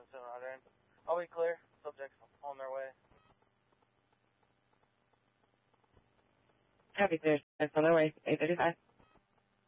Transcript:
soon, Roger. I'll be clear. Subjects on their way. Copy, sir. That's on their way. 835.